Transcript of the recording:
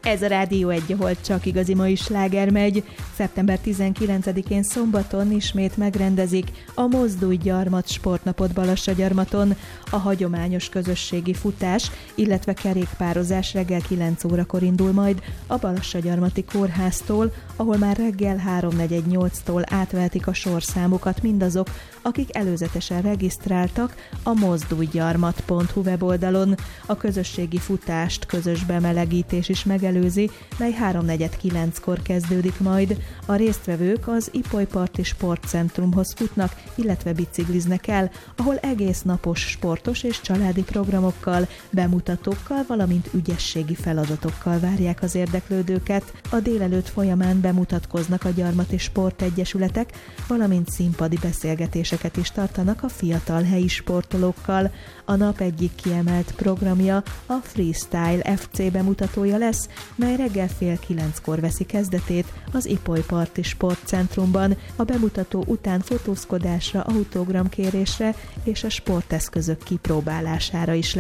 Ez a Rádió 1, ahol csak igazi mai sláger megy. Szeptember 19-én szombaton ismét megrendezik a Mozdulj Gyarmat sportnapot Balassagyarmaton. A hagyományos közösségi futás, illetve kerékpározás reggel 9 órakor indul majd a Balassagyarmati kórháztól, ahol már reggel 3:48-tól átvehetik a sorszámukat mindazok, akik előzetesen regisztráltak a mozdulgyarmat.hu weboldalon. A közösségi futást közös bemelegítés is megelőzi, mely 3:49-kor kezdődik majd. A résztvevők az Ipolyparti Sportcentrumhoz futnak, illetve bicikliznek el, ahol egész napos sportos és családi programokkal, bemutatókkal, valamint ügyességi feladatokkal várják az érdeklődőket. A délelőtt folyamán bemutatkoznak a gyarmati sportegyesületek, valamint színpadi beszélgetéseket is tartanak a fiatal helyi sportolókkal. A nap egyik kiemelt programja a Freestyle FC bemutatója lesz, mely reggel 8:30-kor veszi kezdetét az Ipolyparti Sportcentrumban. A bemutató után fotózkodásra, autogramkérésre és a sporteszközök kipróbálására is